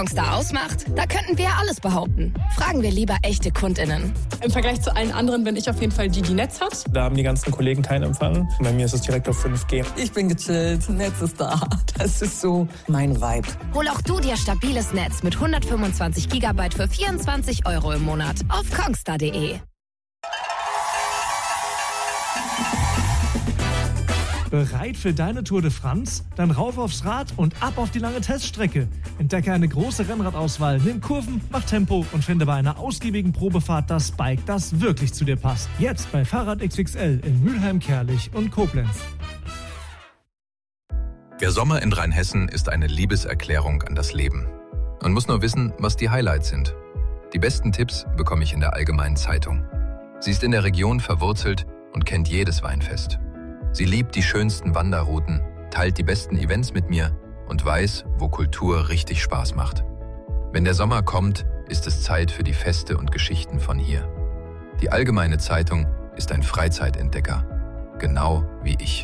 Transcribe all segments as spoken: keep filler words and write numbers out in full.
da ausmacht? Da könnten wir alles behaupten. Fragen wir lieber echte KundInnen. Im Vergleich zu allen anderen bin ich auf jeden Fall die, die Netz hat. Da haben die ganzen Kollegen keinen Empfang. Bei mir ist es direkt auf fünf G. Ich bin gechillt, Netz ist da. Das ist so mein Vibe. Hol auch du dir stabiles Netz mit hundertfünfundzwanzig Gigabyte für vierundzwanzig Euro im Monat auf kongstar punkt de. Bereit für deine Tour de France? Dann rauf aufs Rad und ab auf die lange Teststrecke. Entdecke eine große Rennradauswahl, nimm Kurven, mach Tempo und finde bei einer ausgiebigen Probefahrt das Bike, das wirklich zu dir passt. Jetzt bei Fahrrad X X L in Mülheim, Kerlich und Koblenz. Der Sommer in Rheinhessen ist eine Liebeserklärung an das Leben. Man muss nur wissen, was die Highlights sind. Die besten Tipps bekomme ich in der Allgemeinen Zeitung. Sie ist in der Region verwurzelt und kennt jedes Weinfest. Sie liebt die schönsten Wanderrouten, teilt die besten Events mit mir und weiß, wo Kultur richtig Spaß macht. Wenn der Sommer kommt, ist es Zeit für die Feste und Geschichten von hier. Die Allgemeine Zeitung ist ein Freizeitentdecker, genau wie ich.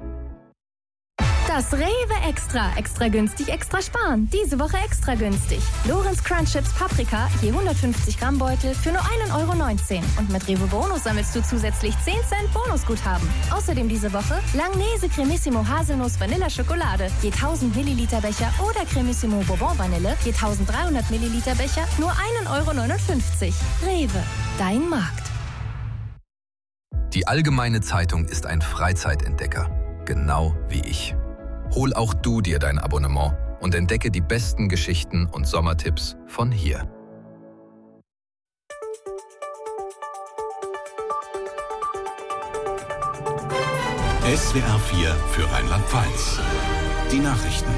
Das Rewe Extra. Extra günstig, extra sparen. Diese Woche extra günstig. Lorenz Crunch Chips Paprika, je hundertfünfzig Gramm Beutel für nur ein Euro neunzehn. Und mit Rewe Bonus sammelst du zusätzlich zehn Cent Bonusguthaben. Außerdem diese Woche Langnese Cremissimo Haselnuss Vanilla Schokolade, je tausend Milliliter Becher oder Cremissimo Bourbon Vanille, je dreizehnhundert Milliliter Becher, nur ein Euro neunundfünfzig. Rewe, dein Markt. Die Allgemeine Zeitung ist ein Freizeitentdecker, genau wie ich. Hol auch du dir dein Abonnement und entdecke die besten Geschichten und Sommertipps von hier. S W R vier für Rheinland-Pfalz. Die Nachrichten.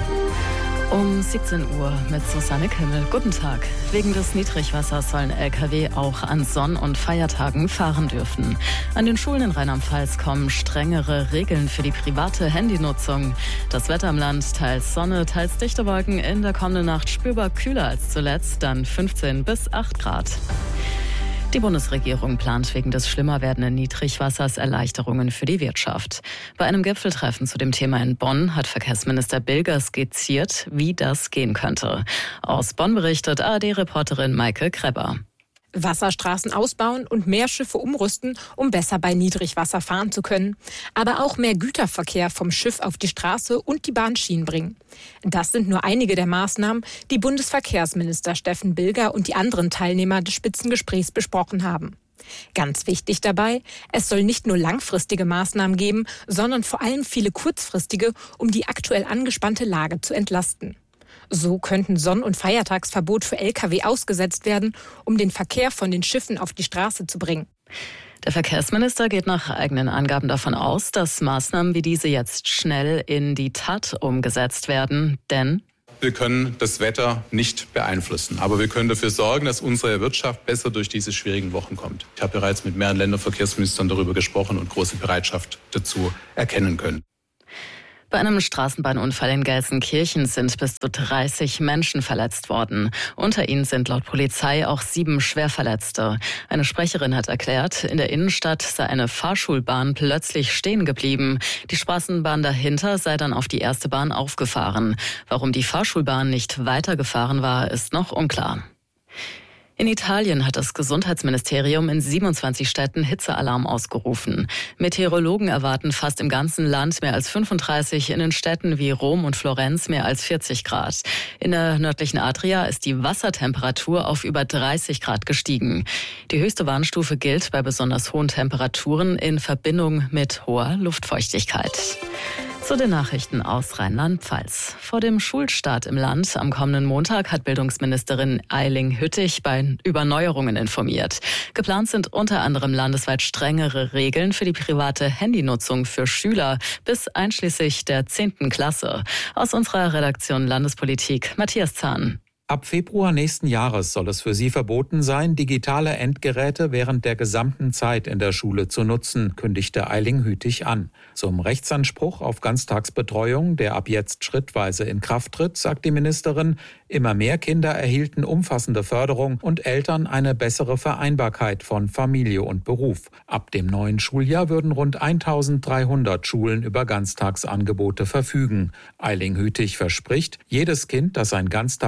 Um siebzehn Uhr mit Susanne Kimmel. Guten Tag. Wegen des Niedrigwassers sollen L K W auch an Sonn- und Feiertagen fahren dürfen. An den Schulen in Rheinland-Pfalz kommen strengere Regeln für die private Handynutzung. Das Wetter im Land, teils Sonne, teils dichte Wolken, in der kommenden Nacht spürbar kühler als zuletzt, dann fünfzehn bis acht Grad. Die Bundesregierung plant wegen des schlimmer werdenden Niedrigwassers Erleichterungen für die Wirtschaft. Bei einem Gipfeltreffen zu dem Thema in Bonn hat Verkehrsminister Bilger skizziert, wie das gehen könnte. Aus Bonn berichtet A R D-Reporterin Maike Krebber. Wasserstraßen ausbauen und mehr Schiffe umrüsten, um besser bei Niedrigwasser fahren zu können. Aber auch mehr Güterverkehr vom Schiff auf die Straße und die Bahnschienen bringen. Das sind nur einige der Maßnahmen, die Bundesverkehrsminister Steffen Bilger und die anderen Teilnehmer des Spitzengesprächs besprochen haben. Ganz wichtig dabei, es soll nicht nur langfristige Maßnahmen geben, sondern vor allem viele kurzfristige, um die aktuell angespannte Lage zu entlasten. So könnten Sonn- und Feiertagsverbot für L K W ausgesetzt werden, um den Verkehr von den Schiffen auf die Straße zu bringen. Der Verkehrsminister geht nach eigenen Angaben davon aus, dass Maßnahmen wie diese jetzt schnell in die Tat umgesetzt werden, denn wir können das Wetter nicht beeinflussen, aber wir können dafür sorgen, dass unsere Wirtschaft besser durch diese schwierigen Wochen kommt. Ich habe bereits mit mehreren Länderverkehrsministern darüber gesprochen und große Bereitschaft dazu erkennen können. Bei einem Straßenbahnunfall in Gelsenkirchen sind bis zu dreißig Menschen verletzt worden. Unter ihnen sind laut Polizei auch sieben Schwerverletzte. Eine Sprecherin hat erklärt, in der Innenstadt sei eine Fahrschulbahn plötzlich stehen geblieben. Die Straßenbahn dahinter sei dann auf die erste Bahn aufgefahren. Warum die Fahrschulbahn nicht weitergefahren war, ist noch unklar. In Italien hat das Gesundheitsministerium in siebenundzwanzig Städten Hitzealarm ausgerufen. Meteorologen erwarten fast im ganzen Land mehr als fünfunddreißig, in den Städten wie Rom und Florenz mehr als vierzig Grad. In der nördlichen Adria ist die Wassertemperatur auf über dreißig Grad gestiegen. Die höchste Warnstufe gilt bei besonders hohen Temperaturen in Verbindung mit hoher Luftfeuchtigkeit. Zu den Nachrichten aus Rheinland-Pfalz. Vor dem Schulstart im Land am kommenden Montag hat Bildungsministerin Eiling Hüttich bei über Neuerungen informiert. Geplant sind unter anderem landesweit strengere Regeln für die private Handynutzung für Schüler bis einschließlich der zehnten Klasse. Aus unserer Redaktion Landespolitik, Matthias Zahn. Ab Februar nächsten Jahres soll es für sie verboten sein, digitale Endgeräte während der gesamten Zeit in der Schule zu nutzen, kündigte Eiling Hüttich an. Zum Rechtsanspruch auf Ganztagsbetreuung, der ab jetzt schrittweise in Kraft tritt, sagt die Ministerin, immer mehr Kinder erhielten umfassende Förderung und Eltern eine bessere Vereinbarkeit von Familie und Beruf. Ab dem neuen Schuljahr würden rund eintausenddreihundert Schulen über Ganztagsangebote verfügen. Eiling Hüttich verspricht, jedes Kind, das ein Ganztagsangebot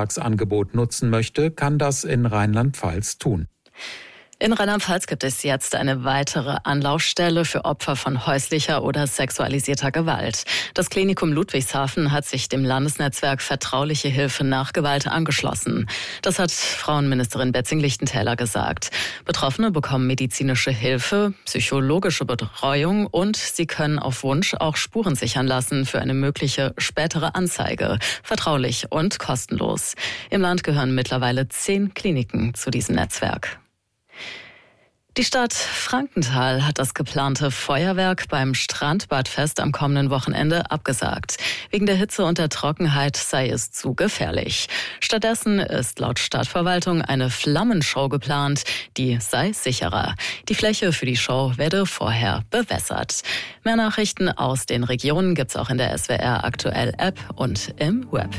Angebot nutzen möchte, kann das in Rheinland-Pfalz tun. In Rheinland-Pfalz gibt es jetzt eine weitere Anlaufstelle für Opfer von häuslicher oder sexualisierter Gewalt. Das Klinikum Ludwigshafen hat sich dem Landesnetzwerk Vertrauliche Hilfe nach Gewalt angeschlossen. Das hat Frauenministerin Betzing-Lichtentäler gesagt. Betroffene bekommen medizinische Hilfe, psychologische Betreuung und sie können auf Wunsch auch Spuren sichern lassen für eine mögliche spätere Anzeige. Vertraulich und kostenlos. Im Land gehören mittlerweile zehn Kliniken zu diesem Netzwerk. Die Stadt Frankenthal hat das geplante Feuerwerk beim Strandbadfest am kommenden Wochenende abgesagt. Wegen der Hitze und der Trockenheit sei es zu gefährlich. Stattdessen ist laut Stadtverwaltung eine Flammenshow geplant, die sei sicherer. Die Fläche für die Show werde vorher bewässert. Mehr Nachrichten aus den Regionen gibt's auch in der S W R Aktuell App und im Web.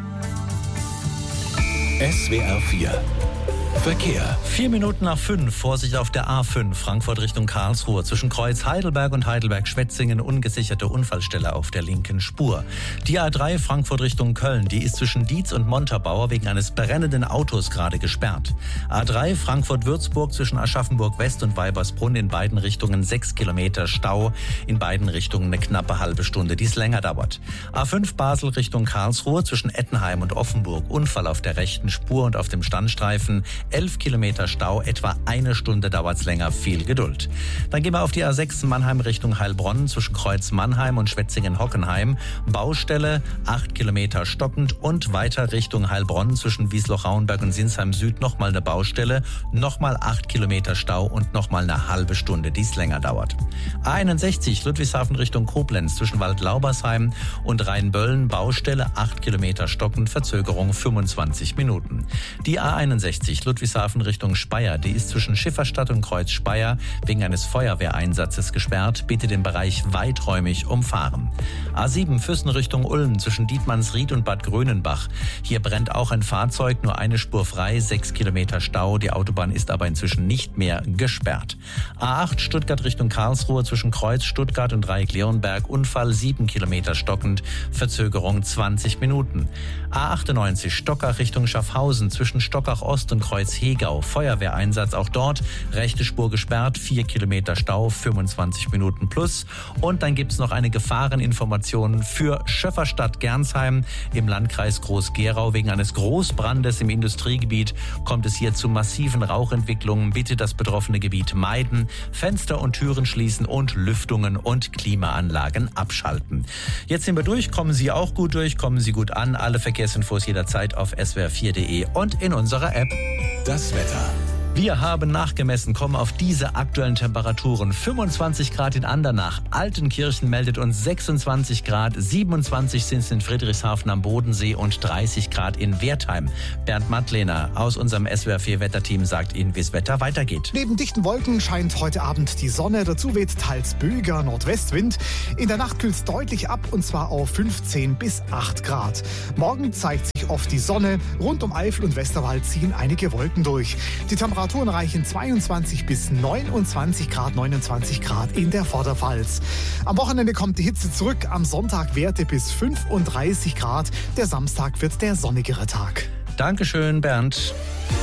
S W R vier Verkehr. Vier Minuten nach fünf. Vorsicht auf der A fünf. Frankfurt Richtung Karlsruhe. Zwischen Kreuz Heidelberg und Heidelberg-Schwetzingen ungesicherte Unfallstelle auf der linken Spur. Die A drei Frankfurt Richtung Köln. Die ist zwischen Dietz und Montabaur wegen eines brennenden Autos gerade gesperrt. A drei Frankfurt-Würzburg zwischen Aschaffenburg West und Weibersbrunn in beiden Richtungen sechs Kilometer Stau. In beiden Richtungen eine knappe halbe Stunde, die es länger dauert. A fünf Basel Richtung Karlsruhe zwischen Ettenheim und Offenburg. Unfall auf der rechten Spur und auf dem Standstreifen. elf Kilometer Stau, etwa eine Stunde dauert's länger, viel Geduld. Dann gehen wir auf die A sechs Mannheim Richtung Heilbronn zwischen Kreuz Mannheim und Schwetzingen-Hockenheim. Baustelle, acht Kilometer stockend und weiter Richtung Heilbronn zwischen Wiesloch-Rauenberg und Sinsheim Süd nochmal eine Baustelle, nochmal acht Kilometer Stau und nochmal eine halbe Stunde, die es länger dauert. A einundsechzig Ludwigshafen Richtung Koblenz zwischen Waldlaubersheim und Rheinböllen, Baustelle, acht Kilometer stockend, Verzögerung fünfundzwanzig Minuten. Die A einundsechzig Ludwigshafen Richtung Speyer, die ist zwischen Schifferstadt und Kreuz Speyer wegen eines Feuerwehreinsatzes gesperrt. Bitte den Bereich weiträumig umfahren. A sieben Füssen Richtung Ulm zwischen Dietmannsried und Bad Grönenbach. Hier brennt auch ein Fahrzeug, nur eine Spur frei, sechs Kilometer Stau. Die Autobahn ist aber inzwischen nicht mehr gesperrt. A acht Stuttgart Richtung Karlsruhe zwischen Kreuz Stuttgart und Dreieck-Leonberg. Unfall sieben Kilometer stockend, Verzögerung zwanzig Minuten. A achtundneunzig Stockach Richtung Schaffhausen zwischen Stockach Ost und Kreuz Hegau. Feuerwehreinsatz auch dort. Rechte Spur gesperrt, vier Kilometer Stau, fünfundzwanzig Minuten plus. Und dann gibt es noch eine Gefahreninformation für Schöfferstadt-Gernsheim im Landkreis Groß-Gerau. Wegen eines Großbrandes im Industriegebiet kommt es hier zu massiven Rauchentwicklungen. Bitte das betroffene Gebiet meiden, Fenster und Türen schließen und Lüftungen und Klimaanlagen abschalten. Jetzt sind wir durch. Kommen Sie auch gut durch, kommen Sie gut an. Alle Verkehrsinfos jederzeit auf s w r vier punkt d e und in unserer App. Das Wetter. Wir haben nachgemessen, kommen auf diese aktuellen Temperaturen. fünfundzwanzig Grad in Andernach, Altenkirchen meldet uns sechsundzwanzig Grad, siebenundzwanzig sind es in Friedrichshafen am Bodensee und dreißig Grad in Wertheim. Bernd Mattlehner aus unserem S W R vier Wetterteam sagt Ihnen, wie das Wetter weitergeht. Neben dichten Wolken scheint heute Abend die Sonne, dazu weht teils böiger Nordwestwind. In der Nacht kühlt es deutlich ab und zwar auf fünfzehn bis acht Grad. Morgen zeigt sich oft die Sonne, rund um Eifel und Westerwald ziehen einige Wolken durch. Die Temperaturen reichen zweiundzwanzig bis neunundzwanzig Grad, neunundzwanzig Grad in der Vorderpfalz. Am Wochenende kommt die Hitze zurück, am Sonntag Werte bis fünfunddreißig Grad. Der Samstag wird der sonnigere Tag. Dankeschön, Bernd.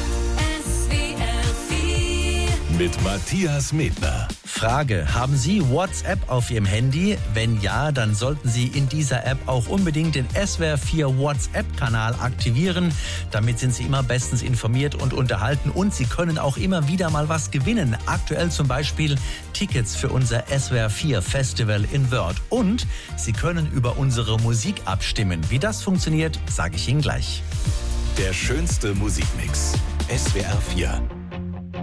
Mit Matthias Medner. Frage: Haben Sie WhatsApp auf Ihrem Handy? Wenn ja, dann sollten Sie in dieser App auch unbedingt den S W R vier WhatsApp-Kanal aktivieren. Damit sind Sie immer bestens informiert und unterhalten und Sie können auch immer wieder mal was gewinnen. Aktuell zum Beispiel Tickets für unser S W R vier Festival in Wörth. Und Sie können über unsere Musik abstimmen. Wie das funktioniert, sage ich Ihnen gleich. Der schönste Musikmix. S W R vier.